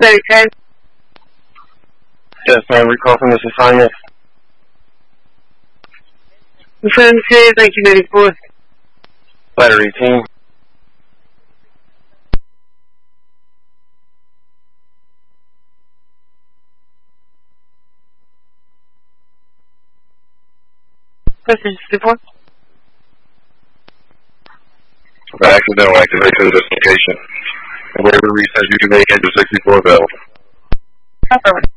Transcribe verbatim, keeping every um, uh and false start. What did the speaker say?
thirty ten. Yes, ma'am. Recall from this assignment. Confirmed to nineteen ninety-four. Letter eighteen. Message sixty-four. For accidental activation of this location. And whatever reset you can make, enter sixty-four available. Affirmative.